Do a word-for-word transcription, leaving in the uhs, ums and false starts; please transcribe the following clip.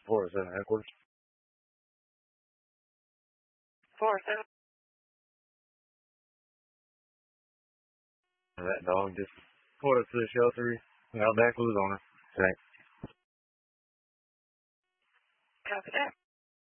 four oh seven headquarters. four oh seven. That dog just pulled up to the shelter out back with his owner. Thanks. Copy that.